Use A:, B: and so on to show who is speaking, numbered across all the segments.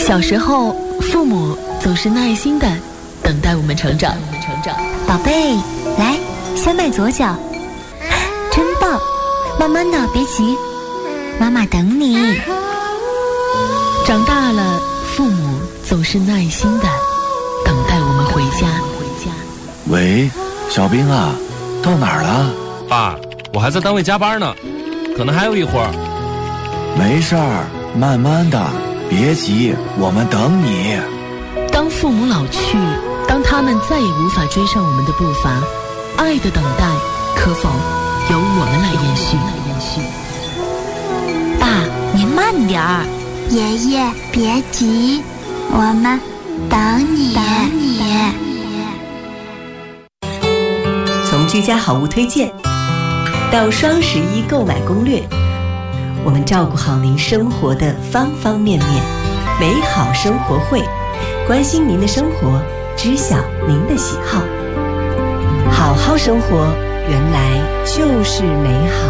A: 小时候，父母总是耐心地等待我们成长。
B: 宝贝，来，先迈左脚，真棒！慢慢的，别急，妈妈等你。
A: 长大了，父母总是耐心地等待我们回家。
C: 喂，小兵啊，到哪儿了？
D: 爸，我还在单位加班呢，可能还有一会儿。
C: 没事儿，慢慢的，别急，我们等你。
A: 当父母老去，当他们再也无法追上我们的步伐，爱的等待可否由我们来延续？
B: 爸，您慢点儿。
E: 爷爷别急，我们等你。
F: 从居家好物推荐到双11购买攻略，我们照顾好您生活的方方面面。美好生活会，关心您的生活，知晓您的喜好。好好生活，原来就是美好。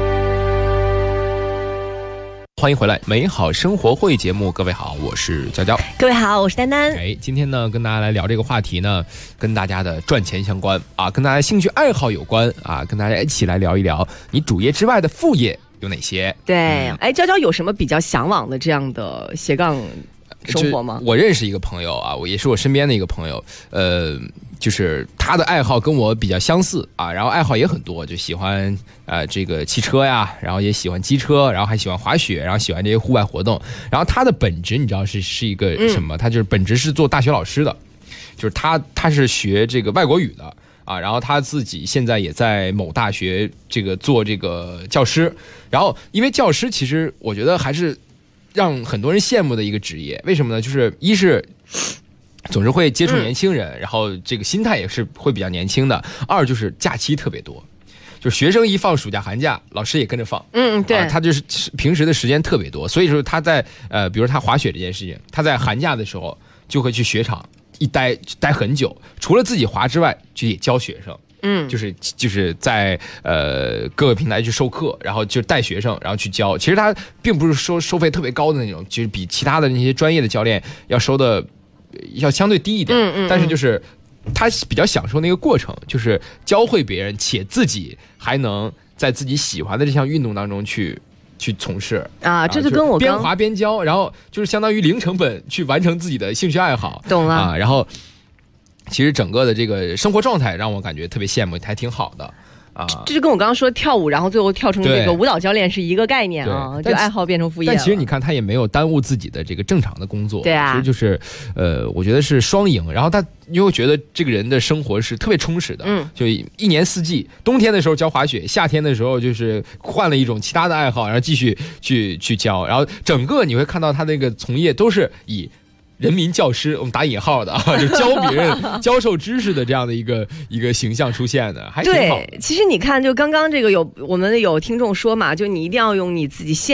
D: 欢迎回来，美好生活会节目，各位好，我是娇娇。
F: 各位好，我是丹丹。
D: 今天呢，跟大家来聊这个话题呢，跟大家的赚钱相关啊，跟大家兴趣爱好有关啊，跟大家一起来聊一聊你主业之外的副业有哪些？
G: 对，娇娇有什么比较向往的这样的斜杠生活吗？
D: 我认识一个朋友啊，也是我身边的一个朋友，就是他的爱好跟我比较相似啊，然后爱好也很多，就喜欢这个汽车呀，然后也喜欢机车，然后还喜欢滑雪，然后喜欢这些户外活动。然后他的本职你知道是一个什么？他就是本职是做大学老师的，就是他是学这个外国语的啊，然后他自己现在也在某大学这个做这个教师。然后因为教师其实我觉得还是让很多人羡慕的一个职业，为什么呢？就是一是总是会接触年轻人，然后这个心态也是会比较年轻的。二就是假期特别多，就是学生一放暑假寒假，老师也跟着放。对，他就是平时的时间特别多，所以说他在比如他滑雪这件事情，他在寒假的时候就会去雪场一待很久，除了自己滑之外，就也教学生。就是在各个平台去授课，然后就带学生，然后去教。其实他并不是收费特别高的那种，就是比其他的那些专业的教练要收的要相对低一点。但是就是他比较享受那个过程，就是教会别人，且自己还能在自己喜欢的这项运动当中去从事
G: 啊，这就跟我
D: 边滑边教，然后就是相当于零成本去完成自己的兴趣爱好。
G: 懂了
D: 啊，然后。其实整个的这个生活状态让我感觉特别羡慕，还挺好的啊。
G: 这就跟我刚刚说跳舞，然后最后跳成这个舞蹈教练是一个概念啊，就爱好变成副业。
D: 但其实你看，他也没有耽误自己的这个正常的工作。
G: 对啊，
D: 其实就是我觉得是双赢。然后他又觉得这个人的生活是特别充实的，就一年四季，冬天的时候教滑雪，夏天的时候就是换了一种其他的爱好，然后继续去教。然后整个你会看到他那个从业都是以人民教师，我们打引号的啊，就教别人教授知识的这样的一个形象出现的，还挺好的。
G: 对，其实你看，就刚刚这个我们有听众说嘛，就你一定要用你自己